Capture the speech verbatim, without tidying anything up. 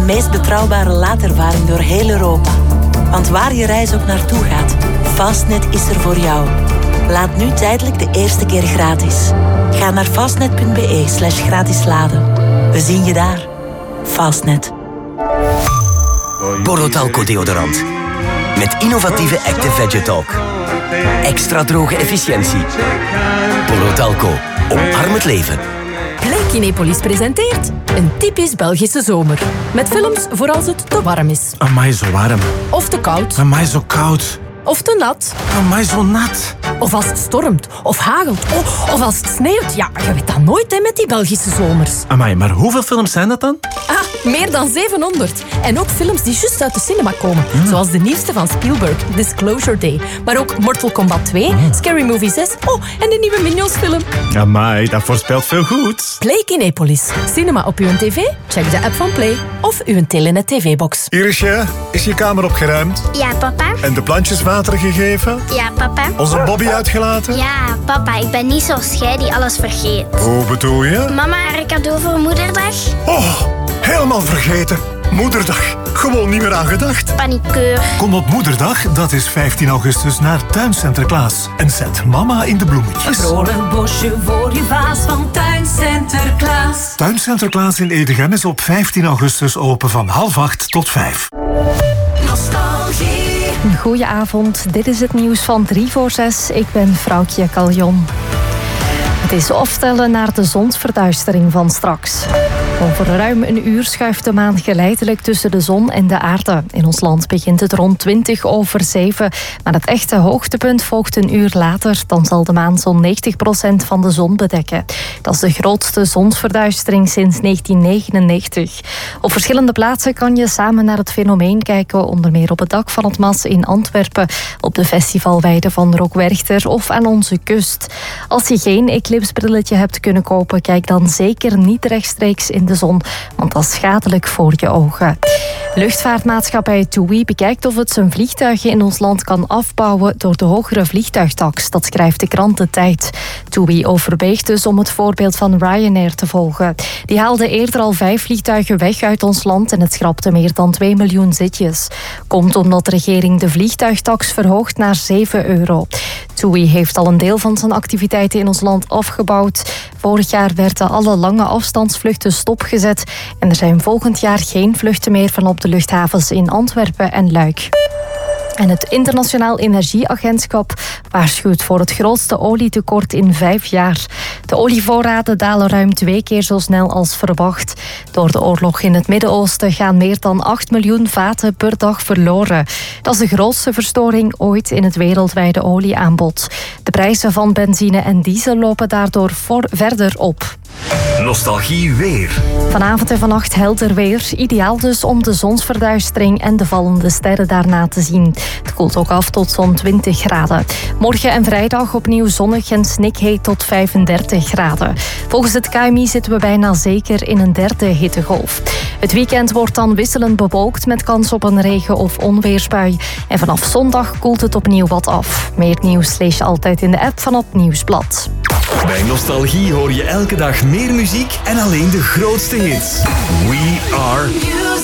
meest betrouwbare laadervaring door heel Europa. Want waar je reis ook naartoe gaat, Fastnet is er voor jou. Laat nu tijdelijk de eerste keer gratis. Ga naar fastnet.be slash gratis laden. We zien je daar. Fastnet. Borotalco deodorant. Met innovatieve Active Vegetalk. Extra droge efficiëntie. Borotalco. Omarm het leven. Play Kinepolis presenteert een typisch Belgische zomer. Met films voor als het te warm is. Amai, zo warm. Of te koud. Amai, zo koud. Of te nat. Amai, zo nat. Of als het stormt. Of hagelt. Oh, of als het sneeuwt. Ja, je weet dat nooit hè, met die Belgische zomers. Amai, maar hoeveel films zijn dat dan? Ah, meer dan zevenhonderd. En ook films die juist uit de cinema komen. Hmm. Zoals de nieuwste van Spielberg, Disclosure Day. Maar ook Mortal Kombat twee, hmm. Scary Movie zes. Oh, en de nieuwe Minions film. Amai, dat voorspelt veel goeds. Play Kinepolis. Cinema op uw tv? Check de app van Play. Of uw Telenet tv-box. Irisje, is je kamer opgeruimd? Ja, papa. En de plantjes water gegeven? Ja, papa. Onze Bobby uitgelaten? Ja, papa, ik ben niet zoals jij die alles vergeet. Hoe bedoel je? Mama, haar cadeau voor moederdag? Oh, helemaal vergeten. Moederdag. Gewoon niet meer aan gedacht. Paniekeur. Kom op Moederdag, dat is vijftien augustus, naar Tuin Sinterklaas. En zet mama in de bloemetjes. Een vrolijk bosje voor je vaas van Tuin Sinterklaas. Tuin Sinterklaas in Edegem is op vijftien augustus open van half acht tot vijf. Nostalgie. Goedenavond, dit is het nieuws van drie voor zes. Ik ben Vrouwtje Caljon. Het is aftellen naar de zonsverduistering van straks. Over ruim een uur schuift de maan geleidelijk tussen de zon en de aarde. In ons land begint het rond twintig over zeven. Maar het echte hoogtepunt volgt een uur later. Dan zal de maan zo'n negentig procent van de zon bedekken. Dat is de grootste zonsverduistering sinds negentien negenennegentig. Op verschillende plaatsen kan je samen naar het fenomeen kijken. Onder meer op het dak van het Mas in Antwerpen, op de festivalweide van Rockwerchter of aan onze kust. Als je geen eclipsbrilletje hebt kunnen kopen, kijk dan zeker niet rechtstreeks in de zon, want dat is schadelijk voor je ogen. Luchtvaartmaatschappij TUI bekijkt of het zijn vliegtuigen in ons land kan afbouwen door de hogere vliegtuigtax. Dat schrijft de krant De Tijd. TUI overweegt dus om het voorbeeld van Ryanair te volgen. Die haalde eerder al vijf vliegtuigen weg uit ons land en het schrapte meer dan twee miljoen zitjes. Komt omdat de regering de vliegtuigtax verhoogt naar zeven euro. TUI heeft al een deel van zijn activiteiten in ons land afgebouwd. Vorig jaar werden alle lange afstandsvluchten stopgezet en er zijn volgend jaar geen vluchten meer van op de luchthavens in Antwerpen en Luik. En het Internationaal Energieagentschap waarschuwt voor het grootste olietekort in vijf jaar. De olievoorraden dalen ruim twee keer zo snel als verwacht. Door de oorlog in het Midden-Oosten gaan meer dan acht miljoen vaten per dag verloren. Dat is de grootste verstoring ooit in het wereldwijde olieaanbod. De prijzen van benzine en diesel lopen daardoor voor verder op. Nostalgie weer. Vanavond en vannacht helder weer. Ideaal dus om de zonsverduistering en de vallende sterren daarna te zien. Het koelt ook af tot zo'n twintig graden. Morgen en vrijdag opnieuw zonnig en snikheet tot vijfendertig graden. Volgens het K M I zitten we bijna zeker in een derde hittegolf. Het weekend wordt dan wisselend bewolkt met kans op een regen- of onweersbui. En vanaf zondag koelt het opnieuw wat af. Meer nieuws lees je altijd in de app van het Nieuwsblad. Bij Nostalgie hoor je elke dag meer muziek en alleen de grootste hits. We are